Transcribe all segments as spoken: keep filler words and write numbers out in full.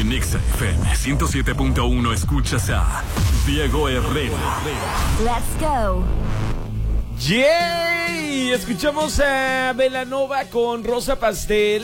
En Exa F M ciento siete punto uno escuchas a Diego Herrera. Let's go. ¡Yay! Escuchamos a Belanova con Rosa Pastel.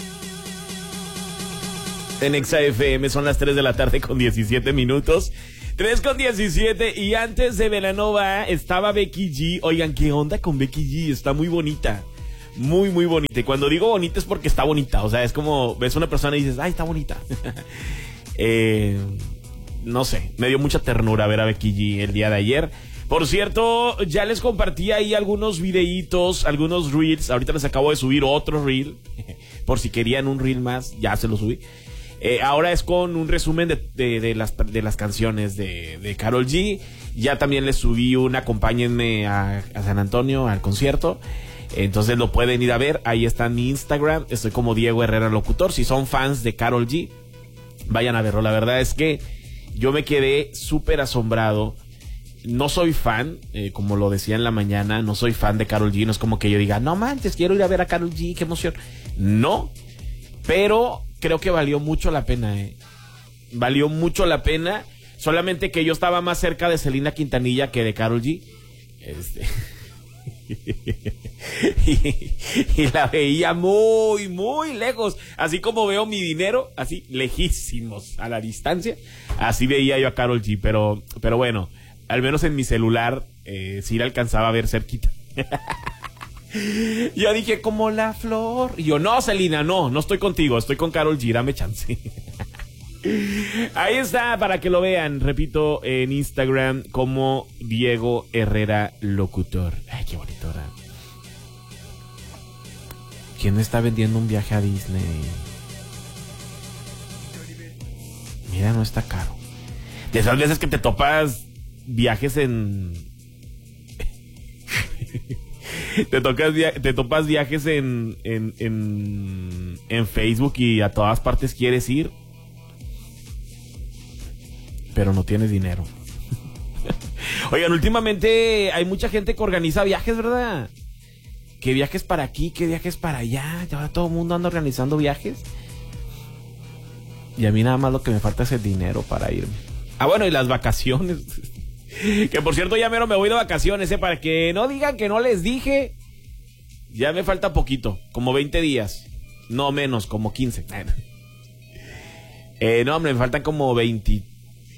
En Exa F M son las tres de la tarde con diecisiete minutos. tres con diecisiete. Y antes de Belanova estaba Becky G. Oigan, ¿qué onda con Becky G? Está muy bonita. Muy, muy bonita. Y cuando digo bonita es porque está bonita. O sea, es como ves a una persona y dices, ¡ay, está bonita! eh, no sé, me dio mucha ternura ver a Becky G el día de ayer. Por cierto, ya les compartí ahí algunos videitos, algunos reels. Ahorita les acabo de subir otro reel. Por si querían un reel más, ya se lo subí. Eh, ahora es con un resumen de, de, de, las, de las canciones de, de Karol G. Ya también les subí un acompáñenme a, a San Antonio al concierto. Entonces lo pueden ir a ver. Ahí está en mi Instagram. Estoy como Diego Herrera Locutor. Si son fans de Karol G, vayan a verlo. La verdad es que yo me quedé súper asombrado. No soy fan, eh, como lo decía en la mañana, no soy fan de Karol G. No es como que yo diga, no manches, quiero ir a ver a Karol G, qué emoción. No, pero creo que valió mucho la pena, eh. Valió mucho la pena. Solamente que yo estaba más cerca de Selena Quintanilla que de Karol G. Este... y, y la veía muy, muy lejos. Así como veo mi dinero, así lejísimos a la distancia. Así veía yo a Karol G. Pero, pero bueno, al menos en mi celular eh, sí la alcanzaba a ver cerquita. Yo dije, como la flor. Y yo, no, Selena, no, no estoy contigo, estoy con Karol G, dame chance. Ahí está, para que lo vean. Repito, en Instagram como Diego Herrera Locutor. Ay, qué bonito, ¿verdad? ¿Quién está vendiendo un viaje a Disney? Mira, no está caro. De esas veces que te topas viajes en... te, tocas via... te topas viajes en, en, en, en Facebook y a todas partes quieres ir, pero no tienes dinero. Oigan, últimamente hay mucha gente que organiza viajes, ¿verdad? Que viajes para aquí, que viajes para allá. Ahora todo el mundo anda organizando viajes. Y a mí nada más lo que me falta es el dinero para irme. Ah, bueno, y las vacaciones. Que por cierto ya mero me voy de vacaciones, ¿eh? Para que no digan que no les dije. Ya me falta poquito, como veinte días. No menos, como quince. Eh, no, hombre, me faltan como veinticuatro,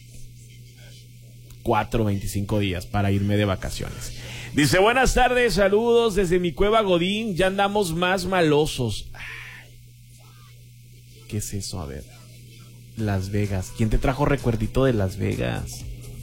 veinticinco días para irme de vacaciones. Dice, buenas tardes, saludos desde mi cueva Godín. Ya andamos más malosos. Ay, ¿qué es eso? A ver. Las Vegas. ¿Quién te trajo recuerdito de Las Vegas?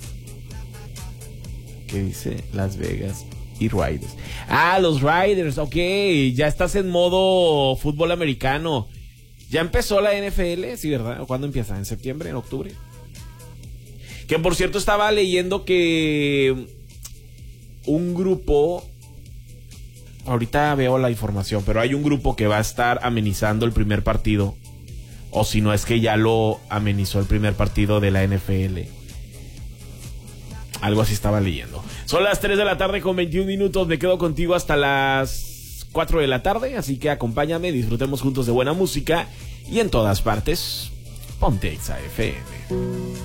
¿Qué dice? Las Vegas y Riders. Ah, los Riders, ok. Ya estás en modo fútbol americano. ¿Ya empezó la N F L? Sí, ¿verdad? ¿Cuándo empieza? ¿En septiembre? ¿En octubre? Que por cierto estaba leyendo que un grupo, ahorita veo la información, pero hay un grupo que va a estar amenizando el primer partido. O si no es que ya lo amenizó el primer partido de la N F L. Algo así estaba leyendo. Son las tres de la tarde con veintiún minutos. Me quedo contigo hasta las cuatro de la tarde. Así que acompáñame, disfrutemos juntos de buena música. Y en todas partes, ponte Exa F M.